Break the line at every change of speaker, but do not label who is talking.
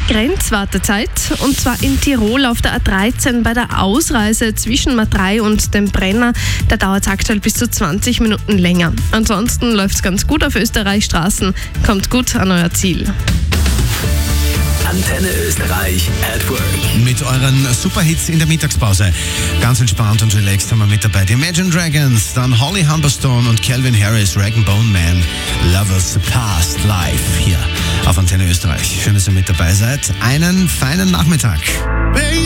Grenzwartezeit, und zwar in Tirol auf der A13 bei der Ausreise zwischen Matrei und dem Brenner. Da dauert es aktuell bis zu 20 Minuten länger. Ansonsten läuft es ganz gut auf Österreichstraßen. Kommt gut an euer Ziel.
Antenne Österreich at Work.
Mit euren Superhits in der Mittagspause. Ganz entspannt und relaxed haben wir mit dabei die Imagine Dragons, dann Holly Humberstone und Calvin Harris, Rag & Bone Man, Lovers Past live hier auf Antenne Österreich. Schön, dass ihr mit dabei seid. Einen feinen Nachmittag.